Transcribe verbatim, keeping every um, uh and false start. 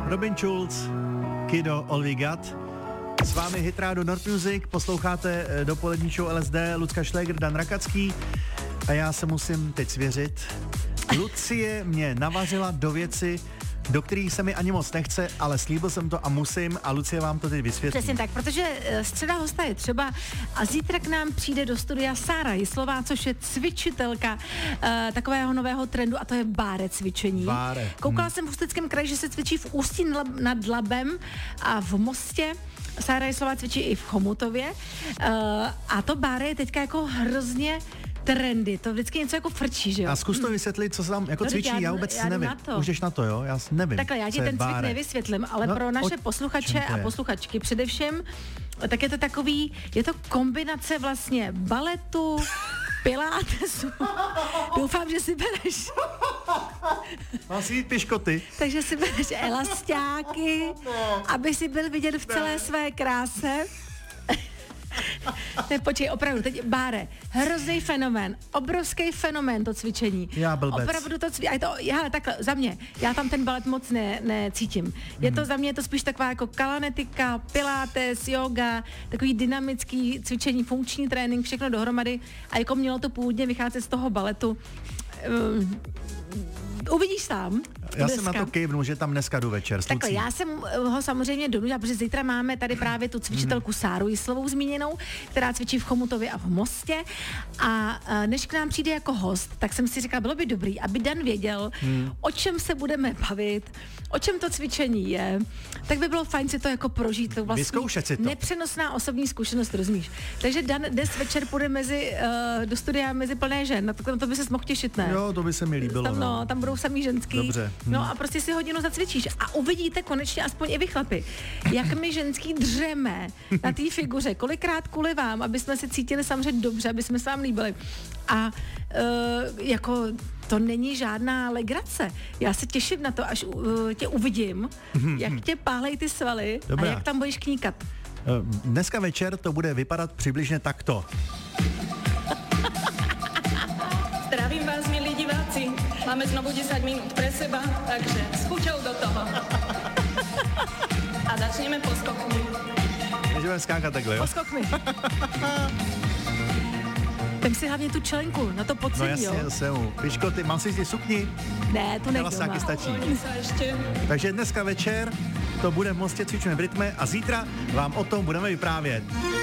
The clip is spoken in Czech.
Robin Schulz, Kiddo, All We Got. S vámi Hit Radio North Music, posloucháte dopolední show L S D, Lucka Šléger, Dan Rakacký a já se musím teď svěřit. Lucie mě navařila do věci, do kterých se mi ani moc nechce, ale slíbil jsem to a musím a Lucie vám to teď vysvětlí. Přesně tak, protože středa hosta je třeba a zítra k nám přijde do studia Sára Jislová, což je cvičitelka uh, takového nového trendu a to je báre cvičení. Báre. Koukala hmm. jsem v Ústeckém kraji, že se cvičí v Ústí nad Labem a v Mostě. Sára Jislová cvičí i v Chomutově uh, a to báre je teďka jako hrozně trendy, to vždycky něco jako frčí, že jo? A zkus to vysvětlit, co se tam jako no, cvičí, já, já vůbec já nevím. Už jdeš na to, jo? Já nevím. Takhle, já ti ten cvik nevysvětlím, ale no, pro naše posluchače a posluchačky především, tak je to takový, je to kombinace vlastně baletu, pilatesu. Doufám, že si bereš. Mám si jít piškoty. Takže si bereš elastiáky, aby si byl vidět v celé své kráse. Ne, počkej, opravdu, teď báre, hrozný fenomén, obrovský fenomén to cvičení. Já blbec. Opravdu to cvičení, to, já takhle, za mě, já tam ten balet moc ne, necítím. Je to za mě to spíš taková jako kalanetika, pilates, yoga, takový dynamický cvičení, funkční trénink, všechno dohromady a jako mělo to původně vycházet z toho baletu. Um, uvidíš sám. Já jsem na to kejvnu, že tam dneska jdu večer. Takhle, já jsem ho samozřejmě donutila, protože zítra máme tady právě tu cvičitelku Sáru Jislovou zmíněnou, která cvičí v Chomutově a v Mostě. A než k nám přijde jako host, tak jsem si říkala, bylo by dobrý, aby Dan věděl, hmm. o čem se budeme bavit, o čem to cvičení je. Tak by bylo fajn si to jako prožít. To vlastně vyzkoušet si to. Nepřenosná osobní zkušenost, rozumíš? Takže Dan dnes večer půjde mezi, uh, do studia mezi plné žen. Na to, na to by se mohl těšit, ne? Jo, to by se mi líbilo. Tam, no, no. tam budou samý ženský. Dobře. Hmm. No a prostě si hodinu zacvičíš a uvidíte konečně aspoň i vy chlapi, jak my ženský dřeme na té figuře, kolikrát kvůli vám, aby jsme se cítili samozřejmě dobře, aby jsme se vám líbili. A uh, jako to není žádná legrace. Já se těším na to, až uh, tě uvidím, jak tě pálej ty svaly. Dobrá. A jak tam budeš kníkat. Dneska večer to bude vypadat přibližně takto. Zdravím vás, milí diváci. Máme znovu desať minút pre seba, takže s chuťou do toho. A začneme poskokmi. Můžeme skákat takhle, jo? Poskokmi. Vem si hlavně tu členku, na to pocení, no jasně, jo? jasně, piškoty, mám si ty sukni? Ne, to nejde doma. Stačí. Takže dneska večer to bude v Mostě, cvičíme v Rytme a zítra vám o tom budeme vyprávět.